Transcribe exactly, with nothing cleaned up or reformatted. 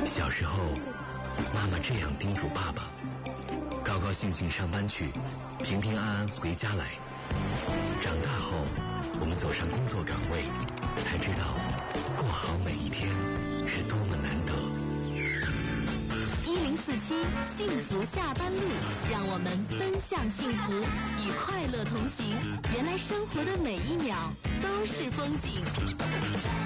小时候，妈妈这样叮嘱爸爸：高高兴兴上班去，平平安安回家来。长大后，我们走上工作岗位，才知道过好每一天是多么难得。 一零四七幸福下班路，让我们奔向幸福，与快乐同行。原来生活的每一秒都是风景。